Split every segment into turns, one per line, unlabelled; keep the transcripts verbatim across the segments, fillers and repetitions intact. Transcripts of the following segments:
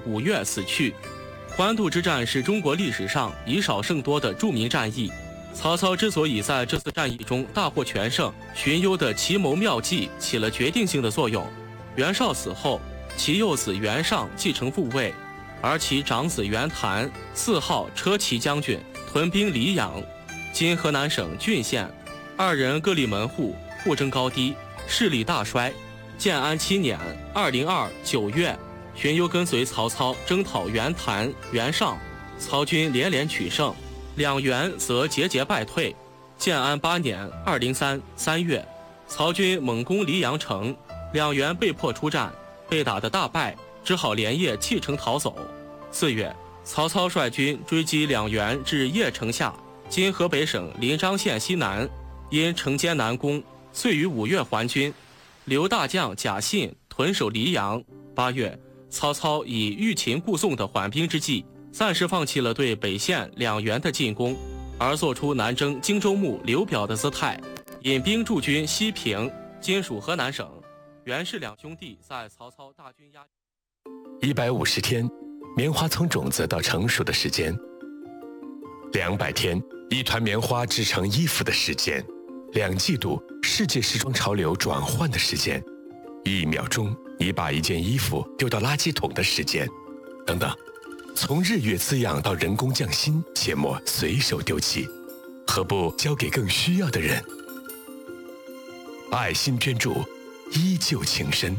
五月死去。官渡之战是中国历史上以少胜多的著名战役。曹操之所以在这次战役中大获全胜，荀攸的奇谋妙计起了决定性的作用。袁绍死后，其幼子袁尚继承父位，而其长子袁谭自号车骑将军，屯兵黎阳（今河南省浚县），二人各立门户，互争高低，势力大衰。建安七年（二零二九月），荀攸跟随曹操征讨袁谭、袁尚，曹军连连取胜，两袁则节节败退。建安八年（二零三三月），曹军猛攻黎阳城，两袁被迫出战，被打得大败，只好连夜弃城逃走。四月，曹操率军追击两袁至邺城下（今河北省临漳县西南），因城坚难攻，遂于五月还军。刘大将贾信屯守黎阳。八月，曹操以欲擒故纵的缓兵之计，暂时放弃了对北线两袁的进攻，而做出南征荆州牧刘表的姿态，引兵驻军西平（今属河南省）。袁氏两兄弟在曹操大军压
一百五十天，棉花从种子到成熟的时间；两百天，一团棉花织成衣服的时间；两季度，世界时装潮流转换的时间；一秒钟，你把一件衣服丢到垃圾桶的时间，等等。从日月滋养到人工降薪，切莫随手丢弃，何不交给更需要的人？爱心捐助，依旧情深。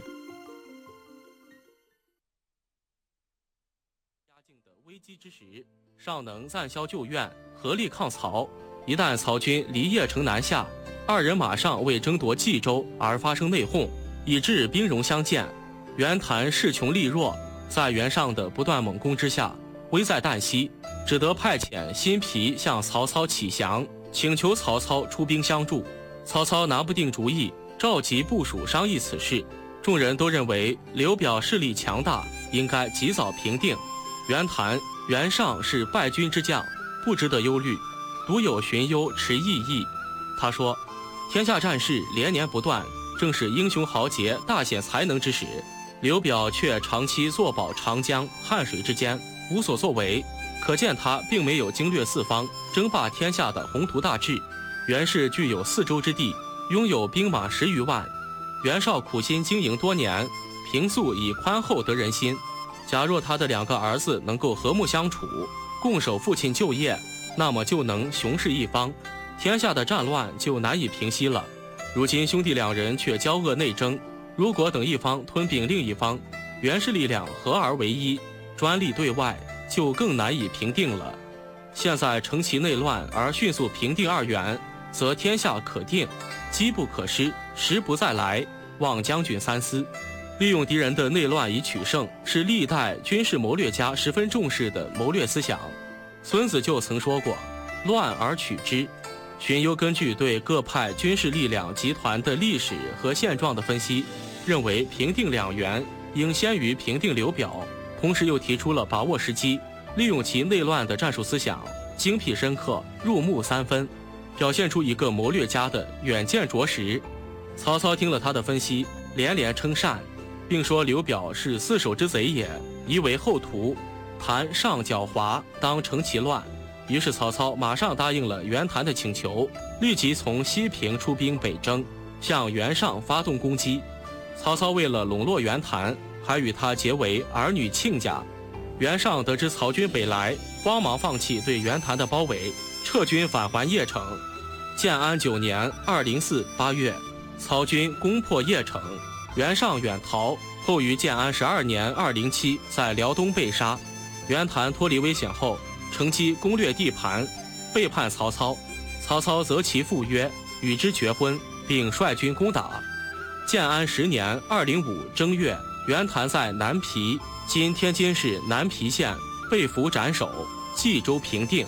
压境的危机之时，尚能暂消旧怨，合力抗曹。一旦曹军离邺城南下，二人马上为争夺冀州而发生内讧，以致兵戎相见。袁谭势穷力弱，在袁尚的不断猛攻之下，危在旦夕，只得派遣辛毗向曹操启降，请求曹操出兵相助。曹操拿不定主意，召集部属商议此事。众人都认为刘表势力强大，应该及早平定。袁谭、袁尚是败军之将，不值得忧虑。独有荀攸持异议。他说：“天下战事连年不断，正是英雄豪杰大显才能之时。刘表却长期坐保长江、汉水之间，无所作为，可见他并没有经略四方、争霸天下的宏图大志。袁氏具有四州之地，拥有兵马十余万。袁绍苦心经营多年，平素以宽厚得人心。假若他的两个儿子能够和睦相处，共守父亲旧业，那么就能雄视一方，天下的战乱就难以平息了。如今兄弟两人却交恶内争，如果等一方吞并另一方，袁氏力量合而为一，专力对外，就更难以平定了。现在乘其内乱而迅速平定二袁，则天下可定，机不可失，时不再来，望将军三思。利用敌人的内乱以取胜，是历代军事谋略家十分重视的谋略思想。孙子就曾说过：“乱而取之。”荀攸根据对各派军事力量集团的历史和现状的分析，认为平定两袁应先于平定刘表，同时又提出了把握时机、利用其内乱的战术思想，精辟深刻，入木三分，表现出一个谋略家的远见卓识。曹操听了他的分析，连连称善，并说刘表是四手之贼也，宜为后图，谭尚狡猾，当成其乱。于是曹操马上答应了袁谭的请求，立即从西平出兵北征，向袁尚发动攻击。曹操为了笼络袁谭，还与他结为儿女亲家。袁尚得知曹军北来，慌忙放弃对袁谭的包围，撤军返还邺城。建安九年（二零四）八月，曹军攻破邺城，袁尚远逃，后于建安十二年（二零七）在辽东被杀。袁谭脱离危险后，乘机攻略地盘，背叛曹操。曹操择其父约，与之绝婚，并率军攻打。建安十年（二零五）正月，袁谭在南皮（今天津市南皮县）被俘斩首，冀州平定。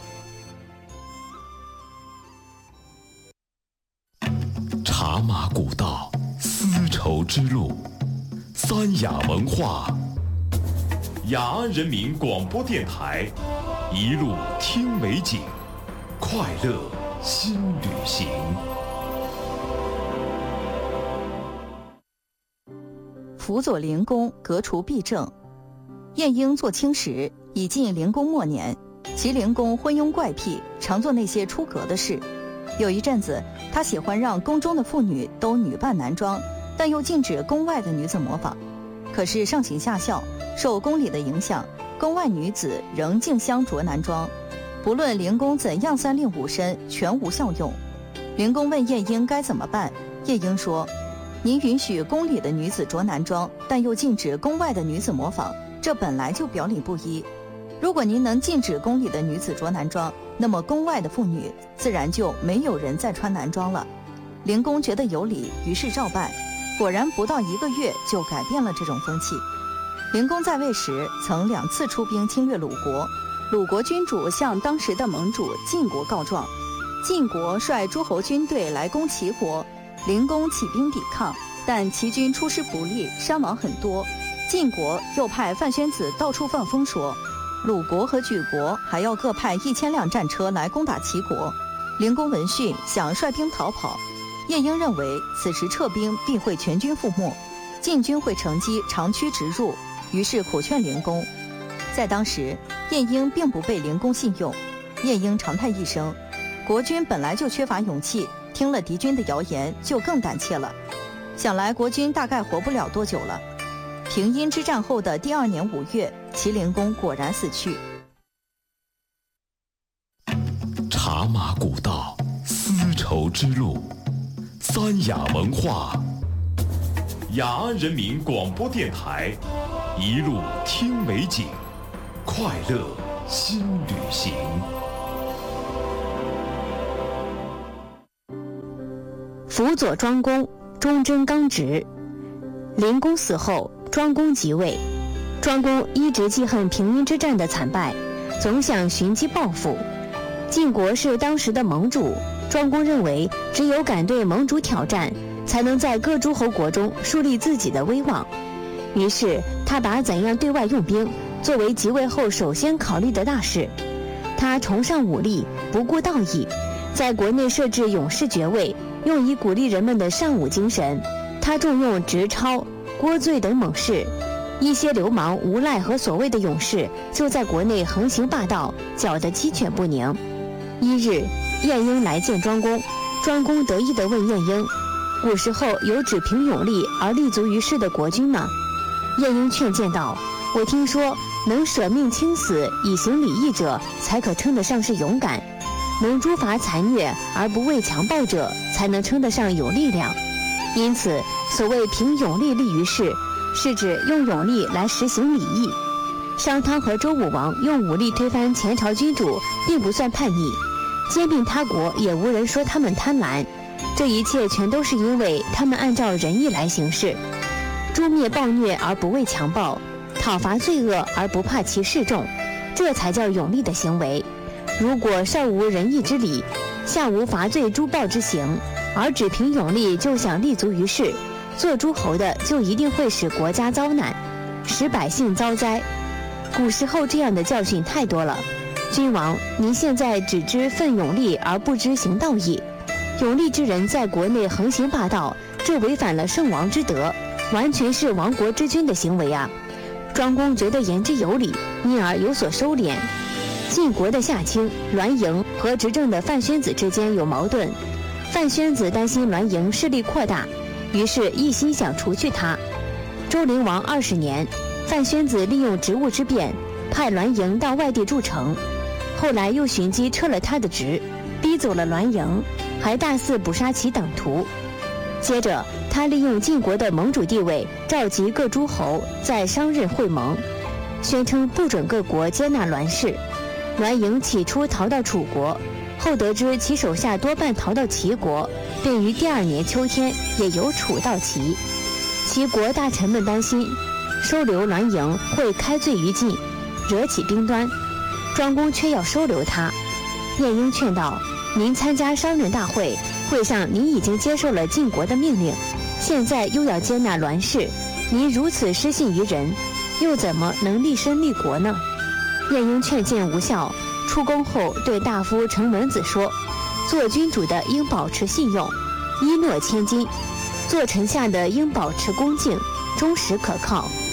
茶马古道，丝绸之路，三雅文化。雅安人民广播电台，一路听美景，快乐新旅行。
辅佐灵公，革除弊政。 晏婴做卿时，已近灵公末年，其灵公昏庸怪癖，常做那些出格的事。有一阵子，他喜欢让宫中的妇女都女扮男装，但又禁止宫外的女子模仿。可是上行下效，受宫里的影响，宫外女子仍竞相着男装，不论灵公怎样三令五申，全无效用。灵公问晏婴该怎么办，晏婴说：您允许宫里的女子着男装，但又禁止宫外的女子模仿，这本来就表里不一。如果您能禁止宫里的女子着男装，那么宫外的妇女自然就没有人再穿男装了。灵公觉得有理，于是照办，果然不到一个月就改变了这种风气。灵公在位时曾两次出兵侵略鲁国，鲁国君主向当时的盟主晋国告状，晋国率诸侯军队来攻齐国，灵公起兵抵抗，但齐军出师不利，伤亡很多。晋国又派范宣子到处放风说，鲁国和莒国还要各派一千辆战车来攻打齐国。灵公闻讯，想率兵逃跑。晏婴认为此时撤兵必会全军覆没，晋军会乘机长驱直入，于是苦劝灵公。在当时，晏婴并不被灵公信用。晏婴长叹一声，国军本来就缺乏勇气，听了敌军的谣言就更胆怯了。想来国军大概活不了多久了。平阴之战后的第二年五月，齐灵公果然死去。
茶马古道，丝绸之路，三雅文化，雅安人民广播电台，一路听美景，快乐新旅行。
辅佐庄公，忠贞刚直。灵公死后，庄公即位。庄公一直记恨平阴之战的惨败，总想寻机报复。晋国是当时的盟主，庄公认为只有敢对盟主挑战，才能在各诸侯国中树立自己的威望。于是他把怎样对外用兵作为即位后首先考虑的大事。他崇尚武力，不顾道义，在国内设置勇士爵位，用以鼓励人们的尚武精神。他重用直超、郭罪等猛士，一些流氓无赖和所谓的勇士就在国内横行霸道，搅得鸡犬不宁。一日，晏婴来见庄公，庄公得意地问晏婴：古时候有只凭勇力而立足于世的国君吗？晏婴劝谏道：我听说能舍命轻死以行礼义者，才可称得上是勇敢；能诛伐残虐而不畏强暴者，才能称得上有力量。因此，所谓凭勇力立于世，是指用勇力来实行礼义。商汤和周武王用武力推翻前朝君主，并不算叛逆；兼并他国，也无人说他们贪婪。这一切全都是因为他们按照仁义来行事，诛灭暴虐而不畏强暴，讨伐罪恶而不怕其示众，这才叫勇力的行为。如果上无仁义之理，下无伐罪诛暴之行，而只凭勇力就想立足于世，做诸侯的就一定会使国家遭难，使百姓遭灾。古时候这样的教训太多了。君王，您现在只知奋勇力而不知行道义，勇力之人在国内横行霸道，这违反了圣王之德，完全是亡国之君的行为啊！庄公觉得言之有理，因而有所收敛。晋国的夏卿栾盈和执政的范宣子之间有矛盾，范宣子担心栾盈势力扩大，于是一心想除去他。周灵王二十年，范宣子利用职务之便，派栾盈到外地筑城，后来又寻机撤了他的职，逼走了栾盈，还大肆捕杀其党徒。接着他利用晋国的盟主地位，召集各诸侯在商任会盟，宣称不准各国接纳栾氏。栾盈起初逃到楚国，后得知其手下多半逃到齐国，便于第二年秋天也由楚到齐。齐国大臣们担心收留栾盈会开罪于晋，惹起兵端，庄公却要收留他。晏婴劝道：您参加商人大会，会上您已经接受了晋国的命令，现在又要接纳栾氏，您如此失信于人，又怎么能立身立国呢？晏婴劝谏无效，出宫后对大夫程文子说：做君主的应保持信用，一诺千金；做臣下的应保持恭敬，忠实可靠。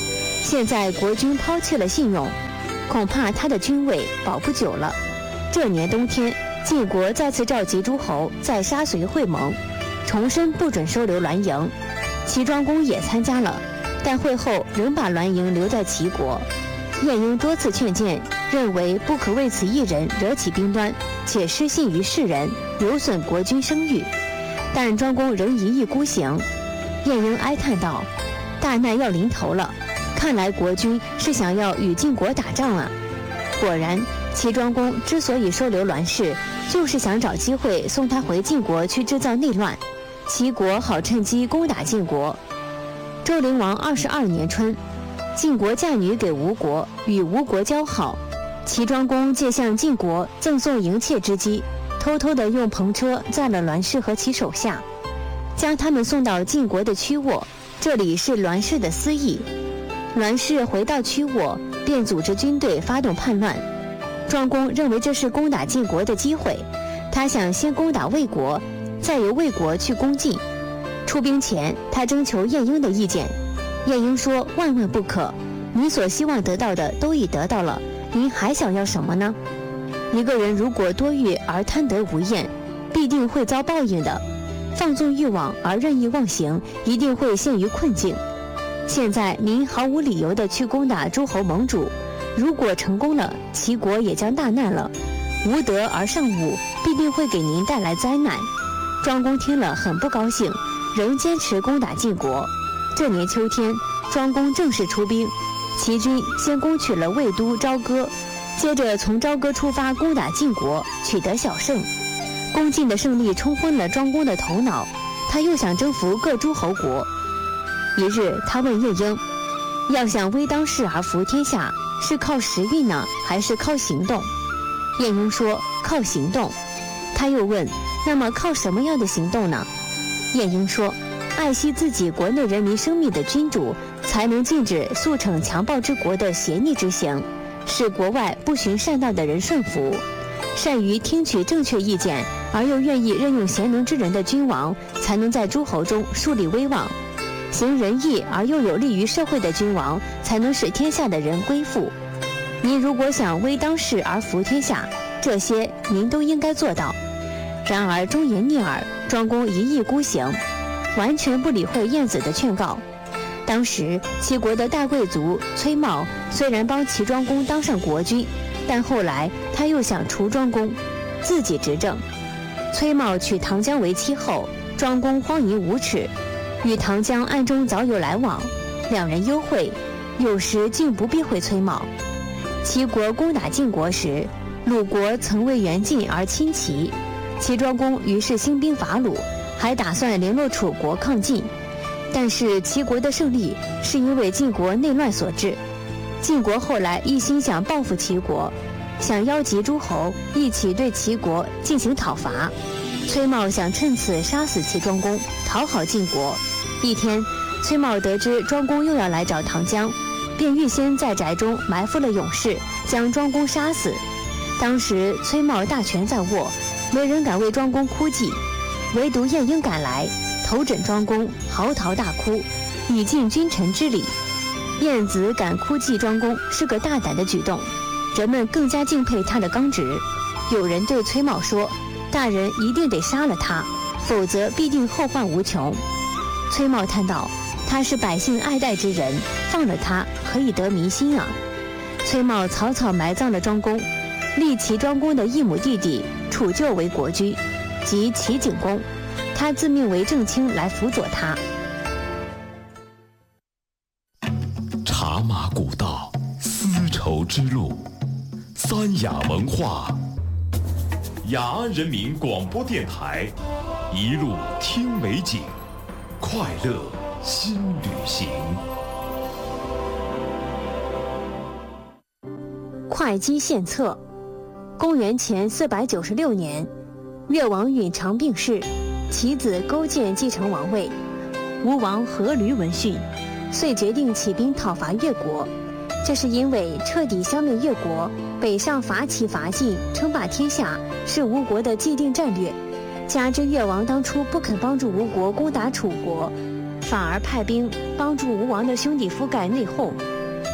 现在国君抛弃了信用，恐怕他的君位保不久了。这年冬天，晋国再次召集诸侯在沙随会盟，重申不准收留栾盈。齐庄公也参加了，但会后仍把栾盈留在齐国。晏婴多次劝谏，认为不可为此一人惹起兵端，且失信于世人，有损国君声誉。但庄公仍一意孤行。晏婴哀叹道：“大难要临头了，看来国君是想要与晋国打仗啊！”果然，齐庄公之所以收留栾氏，就是想找机会送他回晋国去制造内乱，齐国好趁机攻打晋国。周灵王二十二年春，晋国嫁女给吴国，与吴国交好。齐庄公借向晋国赠送迎妾之机，偷偷地用篷车载了栾氏和其手下，将他们送到晋国的曲沃，这里是栾氏的私邑。栾氏回到曲沃，便组织军队发动叛乱。庄公认为这是攻打晋国的机会，他想先攻打魏国，再由魏国去攻晋。出兵前，他征求晏婴的意见。晏婴说：“万万不可，你所希望得到的都已得到了，您还想要什么呢？一个人如果多欲而贪得无厌，必定会遭报应的。放纵欲望而任意妄行，一定会陷于困境。现在您毫无理由地去攻打诸侯盟主，如果成功了，齐国也将大难了。无德而尚武，必定会给您带来灾难。”庄公听了很不高兴，仍坚持攻打晋国。这年秋天，庄公正式出兵，齐军先攻取了魏都朝歌，接着从朝歌出发攻打晋国，取得小胜。攻晋的胜利冲昏了庄公的头脑，他又想征服各诸侯国。一日，他问晏婴：“要想微当世而服天下，是靠时运呢，还是靠行动？”晏婴说：“靠行动。”他又问：“那么靠什么样的行动呢？”晏婴说：“爱惜自己国内人民生命的君主，才能禁止速逞强暴之国的邪逆之行，使国外不循善道的人顺服。善于听取正确意见，而又愿意任用贤能之人的君王，才能在诸侯中树立威望。行仁义而又有利于社会的君王，才能使天下的人归附。您如果想微当世而服天下，这些您都应该做到。”然而忠言逆耳，庄公一意孤行，完全不理会晏子的劝告。当时齐国的大贵族崔瑁虽然帮齐庄公当上国君，但后来他又想除庄公，自己执政。崔瑁娶唐姜为妻后，庄公荒淫无耻，与唐姜暗中早有来往，两人幽会，有时竟不避讳崔瑁。齐国攻打晋国时，鲁国曾为援晋而亲齐，齐庄公于是兴兵伐鲁，还打算联络楚国抗晋。但是齐国的胜利是因为晋国内乱所致。晋国后来一心想报复齐国，想邀集诸侯一起对齐国进行讨伐。崔瑁想趁此杀死齐庄公，讨好晋国。一天，崔瑁得知庄公又要来找唐姜，便预先在宅中埋伏了勇士，将庄公杀死。当时崔瑁大权在握，没人敢为庄公哭泣，唯独晏婴赶来，头枕庄公，嚎啕大哭，以尽君臣之礼。晏子敢哭祭庄公是个大胆的举动，人们更加敬佩他的刚直。有人对崔瑁说：“大人一定得杀了他，否则必定后患无穷。”崔瑁叹道：“他是百姓爱戴之人，放了他可以得民心啊。”崔瑁草草埋葬了庄公，立齐庄公的异母弟弟楚臼为国君，即齐景公，他自命为正卿来辅佐他。
茶马古道，丝绸之路，三雅文化，雅安人民广播电台，一路听美景，快乐新旅行。
会稽献策。公元前四百九十六年，越王允常病逝，其子勾践继承王位。吴王阖闾闻讯，遂决定起兵讨伐越国。这是因为彻底消灭越国，北上伐齐伐晋，称霸天下，是吴国的既定战略。加之越王当初不肯帮助吴国攻打楚国，反而派兵帮助吴王的兄弟夫盖内讧，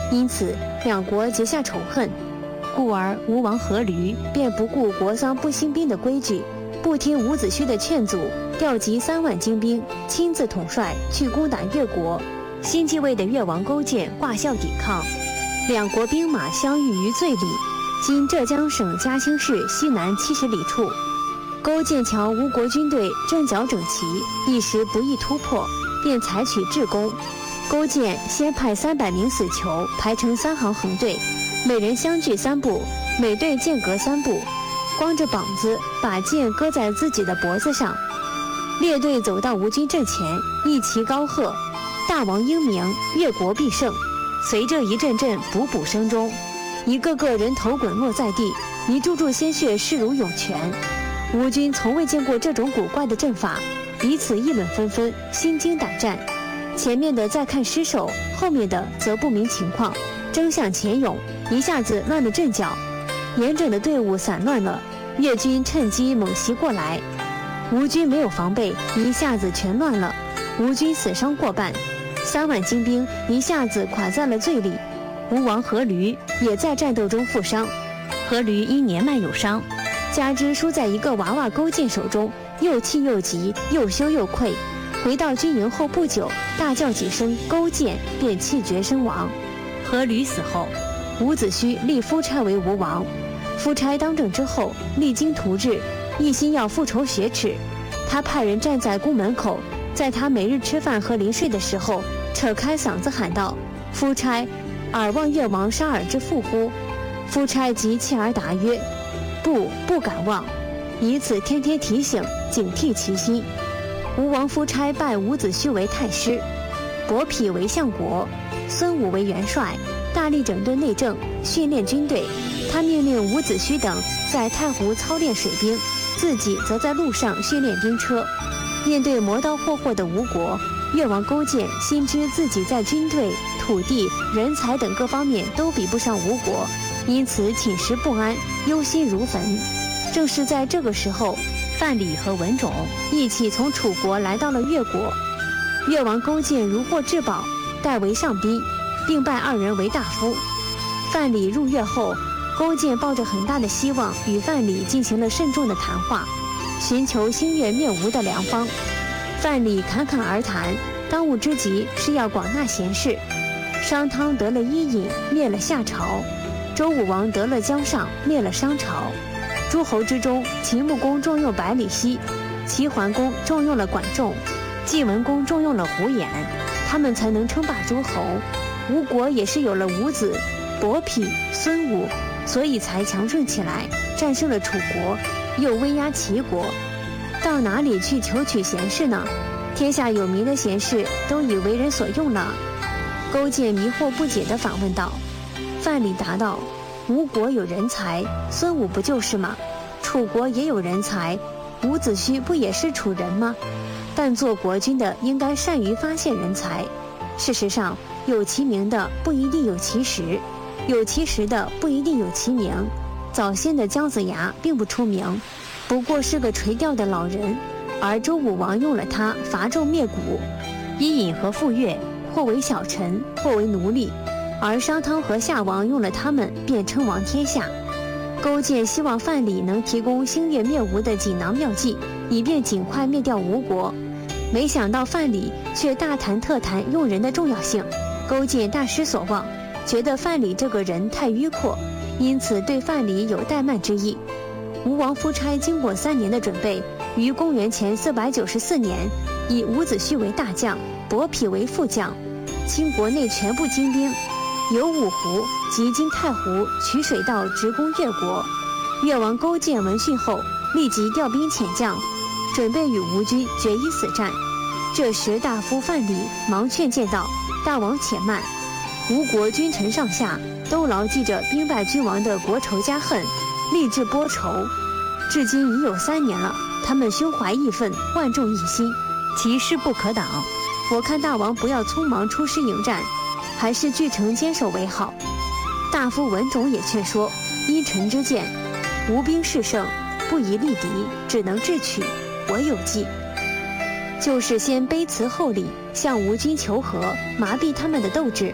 因此两国结下仇恨。故而吴王阖闾便不顾国丧不兴兵的规矩，不听伍子胥的劝阻，调集三万精兵，亲自统帅去攻打越国。新继位的越王勾践挂孝抵抗，两国兵马相遇于醉里，今浙江省嘉兴市西南七十里处。勾践瞧吴国军队阵脚整齐，一时不易突破，便采取制攻。勾践先派三百名死囚排成三行横队，每人相距三步，每队间隔三步，光着膀子把剑搁在自己的脖子上。列队走到吴军阵前，一齐高喝：“大王英明，越国必胜！”随着一阵阵补补声中，一个个人头滚落在地，一柱柱鲜血势如涌泉。吴军从未见过这种古怪的阵法，彼此议论纷纷，心惊胆战。前面的在看尸首，后面的则不明情况，争向前涌，一下子乱了阵脚，严整的队伍散乱了。越军趁机猛袭过来，吴军没有防备，一下子全乱了。吴军死伤过半，三万精兵一下子垮在了醉里。吴王阖闾也在战斗中负伤，阖闾因年迈有伤，加之输在一个娃娃勾践手中，又气又急，又羞又愧。回到军营后不久，大叫几声勾践，便气绝身亡。阖闾死后，伍子胥立夫差为吴王。夫差当政之后，励精图治，一心要复仇雪耻。他派人站在宫门口，在他每日吃饭和临睡的时候，扯开嗓子喊道：“夫差，尔望越王杀尔之父乎？”夫差即泣而答曰：“不，不敢忘。”以此天天提醒，警惕其心。吴王夫差拜伍子胥为太师，伯嚭为相国，孙武为元帅，大力整顿内政，训练军队。他命令伍子胥等在太湖操练水兵，自己则在路上训练兵车。面对磨刀霍霍的吴国，越王勾践心知自己在军队、土地、人才等各方面都比不上吴国，因此寝食不安，忧心如焚。正是在这个时候，范蠡和文种一起从楚国来到了越国。越王勾践如获至宝，代为上宾，并拜二人为大夫。范蠡入越后，勾践抱着很大的希望与范蠡进行了慎重的谈话，寻求兴越灭吴的良方。范蠡侃侃而谈，当务之急是要广纳贤士。商汤得了伊尹，灭了夏朝；周武王得了姜尚，灭了商朝。诸侯之中，秦穆公重用百里奚，齐桓公重用了管仲，晋文公重用了胡衍，他们才能称霸诸侯。吴国也是有了伍子、伯嚭、孙武，所以才强盛起来，战胜了楚国，又威压齐国。到哪里去求取贤士呢？天下有名的贤士都已为人所用了。勾践迷惑不解地反问道。范蠡答道：吴国有人才，孙武不就是吗？楚国也有人才，伍子胥不也是楚人吗？但做国君的应该善于发现人才。事实上，有其名的不一定有其实，有其实的不一定有其名。早先的姜子牙并不出名，不过是个垂钓的老人，而周武王用了他伐纣灭古。伊尹和傅说或为小臣，或为奴隶，而商汤和夏王用了他们便称王天下。勾践希望范蠡能提供兴越灭吴的锦囊妙计，以便尽快灭掉吴国。没想到范蠡却大谈特谈用人的重要性，勾践大失所望，觉得范蠡这个人太迂阔，因此对范蠡有怠慢之意。吴王夫差经过三年的准备，于公元前四百九十四年，以伍子胥为大将，伯嚭为副将，倾国内全部精兵，由五湖及经太湖取水道直攻越国。越王勾践闻讯后，立即调兵遣将，准备与吴军决一死战。这时大夫范蠡忙劝谏道：大王且慢，吴国君臣上下都牢记着兵败君王的国仇家恨，立志拨仇。至今已有三年了，他们胸怀义愤，万众一心，其势不可挡。我看大王不要匆忙出师迎战，还是据城坚守为好。大夫文种也劝说：依臣之见，吴兵势盛，不宜力敌，只能智取。我有计，就是先卑辞厚礼，向吴军求和，麻痹他们的斗志，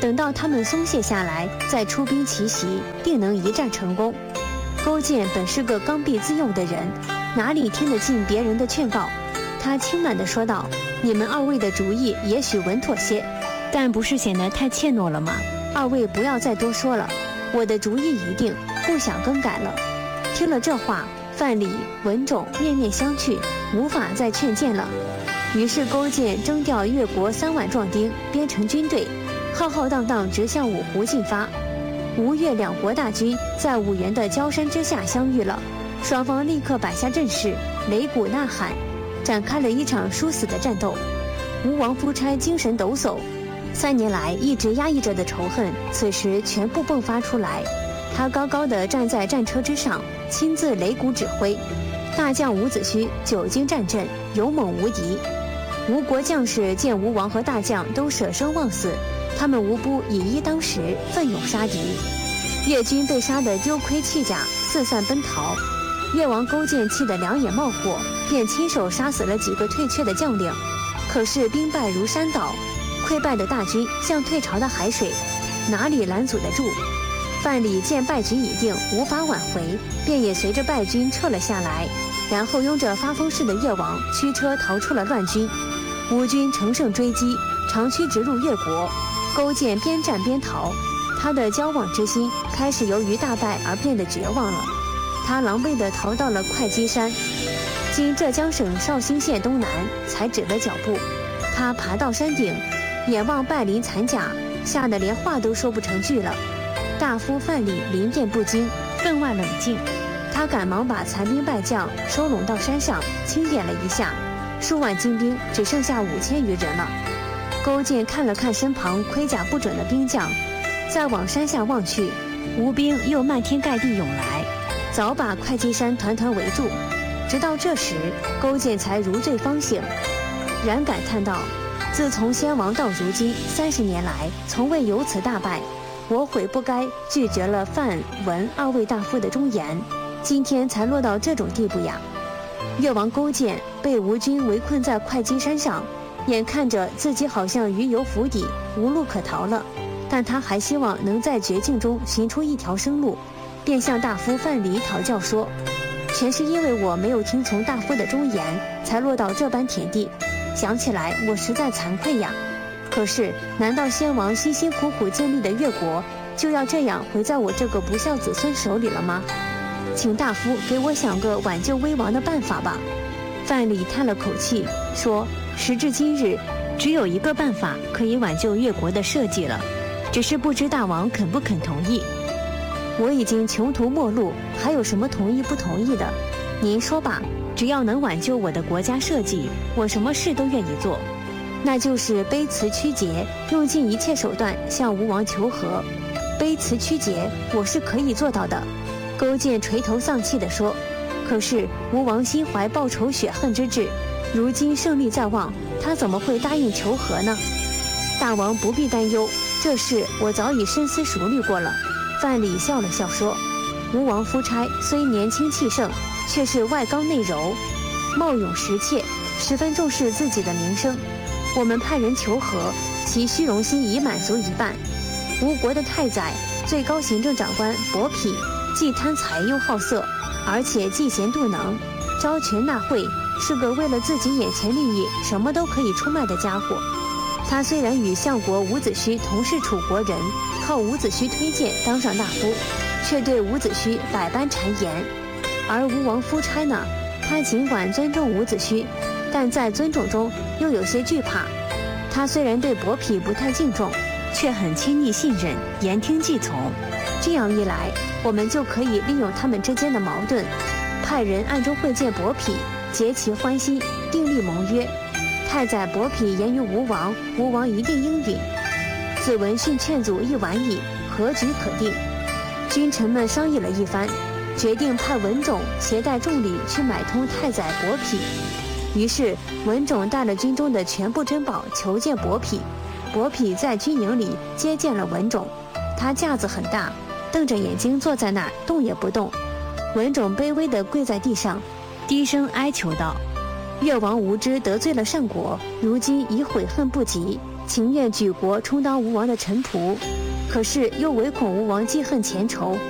等到他们松懈下来，再出兵奇袭，定能一战成功。勾践本是个刚愎自用的人，哪里听得进别人的劝告？他轻慢地说道：“你们二位的主意也许稳妥些，但不是显得太怯懦了吗？二位不要再多说了，我的主意已定，不想更改了。”听了这话，范蠡、文种面面相觑，无法再劝谏了。于是勾践征调越国三万壮丁，编成军队，浩浩荡荡直向五湖进发。吴越两国大军在五原的焦山之下相遇了，双方立刻摆下阵势，擂鼓呐喊，展开了一场殊死的战斗。吴王夫差精神抖擞，三年来一直压抑着的仇恨，此时全部迸发出来。他高高地站在战车之上，亲自擂鼓指挥。大将伍子胥久经战阵，勇猛无敌。吴国将士见吴王和大将都舍生忘死，他们无不以一当十，奋勇杀敌。越军被杀得丢盔弃甲，四散奔逃。越王勾践气得两眼冒火，便亲手杀死了几个退却的将领。可是兵败如山倒，溃败的大军像退潮的海水，哪里拦阻得住？范蠡见败局已定，无法挽回，便也随着败军撤了下来，然后拥着发疯似的越王驱车逃出了乱军。吴军乘胜追击，长驱直入越国。勾践边战边逃，他的交往之心开始由于大败而变得绝望了。他狼狈地逃到了会稽山，经浙江省绍兴县东南，才止了脚步。他爬到山顶，眼望败林残甲，吓得连话都说不成句了。大夫范蠡临变不惊，分外冷静，他赶忙把残兵败将收拢到山上，清点了一下，数万精兵只剩下五千余人了。勾践看了看身旁盔甲不整的兵将，再往山下望去，吴兵又漫天盖地涌来，早把会稽山团团围住。直到这时，勾践才如醉方醒，然感叹道：“自从先王到如今三十年来，从未有此大败。我悔不该拒绝了范文二位大夫的忠言，今天才落到这种地步呀！”越王勾践被吴军围困在会稽山上，眼看着自己好像鱼游釜底，无路可逃了，但他还希望能在绝境中寻出一条生路，便向大夫范蠡讨教说：“全是因为我没有听从大夫的忠言，才落到这般田地。想起来，我实在惭愧呀。可是，难道先王辛辛苦苦建立的越国，就要这样毁在我这个不孝子孙手里了吗？请大夫给我想个挽救危亡的办法吧。”范蠡叹了口气说：“时至今日，只有一个办法可以挽救越国的社稷了，只是不知大王肯不肯同意。我已经穷途末路，还有什么同意不同意的？您说吧，只要能挽救我的国家社稷，我什么事都愿意做。那就是卑辞屈节，用尽一切手段向吴王求和。卑辞屈节，我是可以做到的。”勾践垂头丧气地说：“可是吴王心怀报仇雪恨之志，如今胜利在望，他怎么会答应求和呢？”大王不必担忧，这事我早已深思熟虑过了。范蠡笑了笑说：“吴王夫差虽年轻气盛，却是外刚内柔，貌勇识切，十分重视自己的名声。我们派人求和，其虚荣心已满足一半。吴国的太宰、最高行政长官伯嚭，既贪财又好色，而且嫉贤妒能，招权纳贿，是个为了自己眼前利益什么都可以出卖的家伙。他虽然与相国伍子胥同是楚国人，靠伍子胥推荐当上大夫，却对伍子胥百般谗言。而吴王夫差呢，他尽管尊重伍子胥，但在尊重中又有些惧怕。他虽然对伯嚭不太敬重，却很亲昵信任，言听计从。这样一来，我们就可以利用他们之间的矛盾，派人暗中会见伯嚭，结其欢心，订立盟约。太宰伯嚭言于吴王，吴王一定应允。子文训劝阻一晚矣，和局可定。君臣们商议了一番，决定派文种携带重礼去买通太宰伯嚭。于是文种带了军中的全部珍宝求见伯嚭。伯嚭在军营里接见了文种，他架子很大，瞪着眼睛坐在那儿，动也不动。文种卑微地跪在地上，低声哀求道：“越王无知得罪了善国，如今已悔恨不及， 情愿举国充当吴王的臣仆，可是又唯恐吴王记恨前仇，